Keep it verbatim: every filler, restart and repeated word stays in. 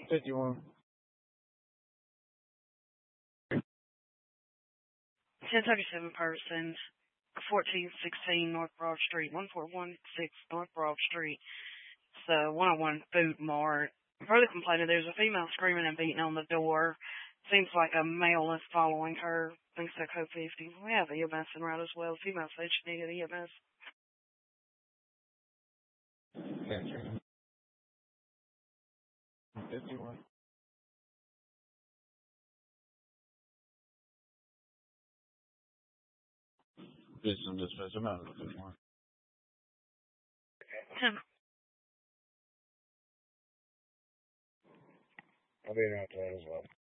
fifty-one. ten thirty-seven person, fourteen sixteen North Broad Street, one four one six North Broad Street. It's a one oh one Food Mart. Per the complainant, there's a female screaming and beating on the door. Seems like a male is following her. Thinks they're code fifty. We have E M S en route as well. The female said she needed E M S. Gotcha. fifty-one. Just some dispatch. I'm out of the fifty-one. ten. I'll be out there as well.